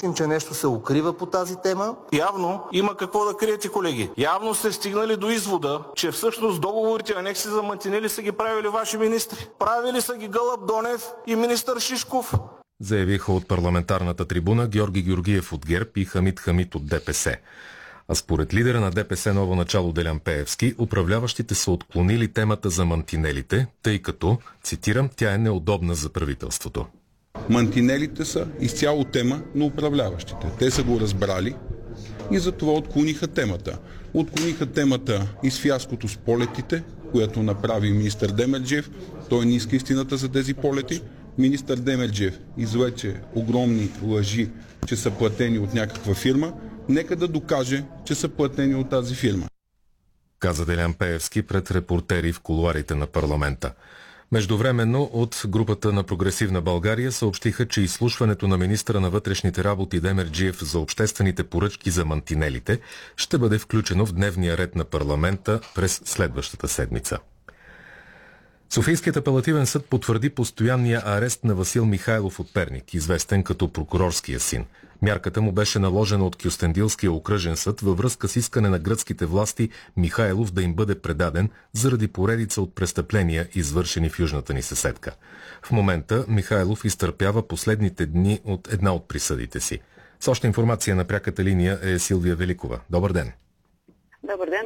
Шишкин, че нещо се укрива по тази тема. Явно има какво да криете, колеги. Явно сте стигнали до извода, че всъщност договорите, анекси за мантинели са ги правили ваши министри. Правили са ги Гълъб Донев и министър Шишков. Заявиха от парламентарната трибуна Георги Георгиев от ГЕРБ и Хамид Хамид от ДПС. А според лидера на ДПС Ново начало Делян Пеевски, управляващите са отклонили темата за мантинелите, тъй като, цитирам, тя е неудобна за правителството. Мантинелите са изцяло тема на управляващите. Те са го разбрали и затова отклониха темата. Отклониха темата и с фиаското с полетите, което направи министър Демерджиев. Той не иска истината за тези полети. Министър Демерджиев извлече огромни лъжи, че са платени от някаква фирма. Нека да докаже, че са платени от тази фирма. Каза Делян Пеевски пред репортери в кулоарите на парламента. Междувременно от групата на Прогресивна България съобщиха, че изслушването на министъра на вътрешните работи Демерджиев за обществените поръчки за мантинелите ще бъде включено в дневния ред на парламента през следващата седмица. Софийският апелативен съд потвърди постоянния арест на Васил Михайлов от Перник, известен като прокурорския син. Мярката му беше наложена от Кюстендилския окръжен съд във връзка с искане на гръцките власти Михайлов да им бъде предаден заради поредица от престъпления, извършени в южната ни съседка. В момента Михайлов изтърпява последните дни от една от присъдите си. С още информация на пряката линия е Силвия Великова. Добър ден! Добър ден,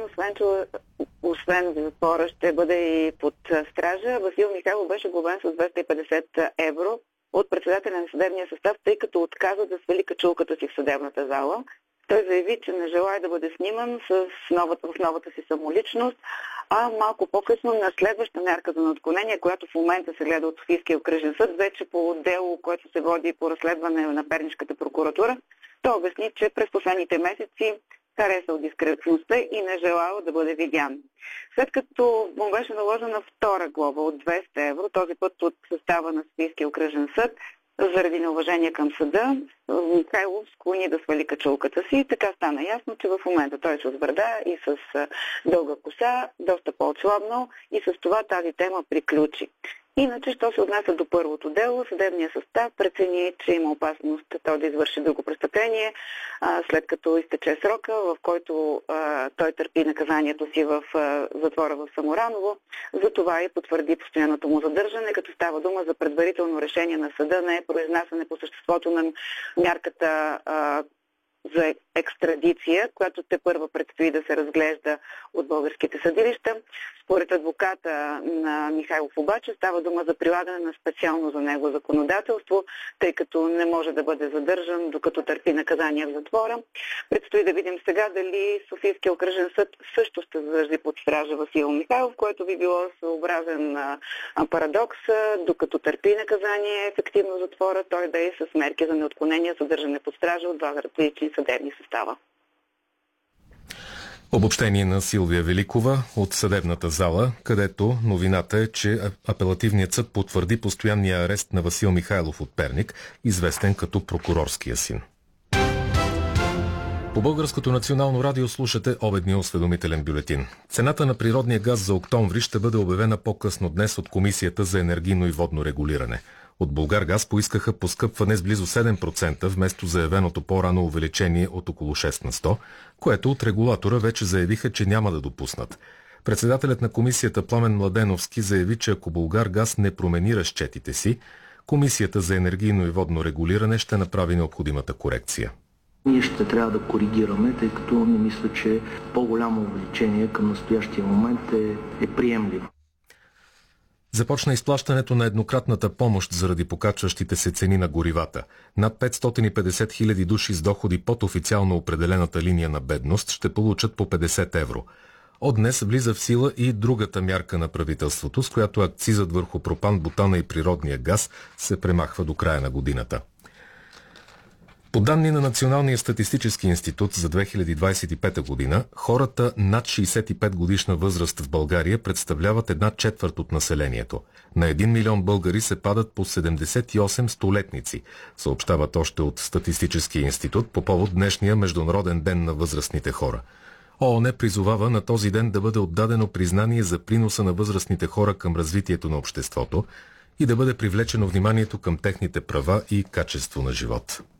освен в затвора ще бъде и под стража. Васил Михайлов беше глобен с 250 евро от председателя на съдебния състав, тъй като отказа да свали качулката си в съдебната зала. Той заяви, че не желая да бъде сниман в новата си самоличност, а малко по-късно на следваща мярка за неотклонение, която в момента се гледа от Софийския окръжен съд, вече по дело, което се води по разследване на Пернишката прокуратура, той обясни, че през последните месеци харесал дискретността и не желал да бъде видян. След като му беше наложена втора глоба от 200 евро, този път от състава на Софийския окръжен съд, заради неуважение към съда, Михайлов склони да свали качулката си и така стана ясно, че в момента той с брада и с дълга коса, доста по-отслабнал и с това тази тема приключи. Иначе, що се отнася до първото дело, съдебният състав прецени, че има опасност той да извърши друго престъпление, след като изтече срока, в който той търпи наказанието си в затвора в Самораново. Затова и потвърди постоянното му задържане, като става дума за предварително решение на съда, не произнасяне по съществото на мярката за екстрадиция, която тепърва предстои да се разглежда от българските съдилища. Според адвоката на Михайлов обаче става дума за прилагане на специално за него законодателство, тъй като не може да бъде задържан, докато търпи наказание в затвора. Предстои да видим сега дали Софийския окръжен съд също ще задържи под стража Васил Михайлов, което би било съобразен парадокс, докато търпи наказание ефективно в затвора, той да е с мерки за неотклонение, задържане под стража от два различни съдебни състава. Обобщение на Силвия Великова от съдебната зала, където новината е, че апелативният съд потвърди постоянния арест на Васил Михайлов от Перник, известен като прокурорския син. По Българското национално радио слушате обедния осведомителен бюлетин. Цената на природния газ за октомври ще бъде обявена по-късно днес от Комисията за енергийно и водно регулиране. От Булгаргаз поискаха поскъпване с близо 7% вместо заявеното по-рано увеличение от около 6 на 100, което от регулатора вече заявиха, че няма да допуснат. Председателят на комисията Пламен Младеновски заяви, че ако Булгаргаз не промени разчетите си, Комисията за енергийно и водно регулиране ще направи необходимата корекция. Ние ще трябва да коригираме, тъй като не мисля, че по-голямо увеличение към настоящия момент е приемливо. Започна изплащането на еднократната помощ заради покачващите се цени на горивата. Над 550 хиляди души с доходи под официално определената линия на бедност ще получат по 50 евро. От днес влиза в сила и другата мярка на правителството, с която акцизът върху пропан, бутана и природния газ се премахва до края на годината. По данни на Националния статистически институт за 2025 година, хората над 65 годишна възраст в България представляват 1/4 от населението. На 1 милион българи се падат по 78 столетници, съобщават още от Статистическия институт по повод днешния Международен ден на възрастните хора. ООН призовава на този ден да бъде отдадено признание за приноса на възрастните хора към развитието на обществото и да бъде привлечено вниманието към техните права и качество на живот.